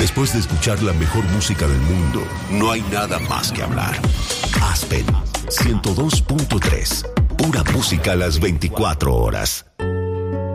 Después de escuchar la mejor música del mundo, no hay nada más que hablar. Aspen 102.3. Pura música a las 24 horas.